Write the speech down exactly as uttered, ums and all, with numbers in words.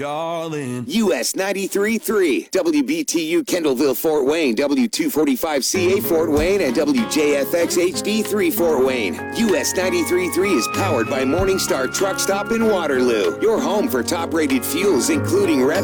darling. U S ninety-three point three, W B T U Kendallville, Fort Wayne, W two forty-five C A Fort Wayne, and W J F X H D three Fort Wayne. U S ninety-three point three is powered by Morningstar Truck Stop in Waterloo, your home for top-rated fuels, including Rev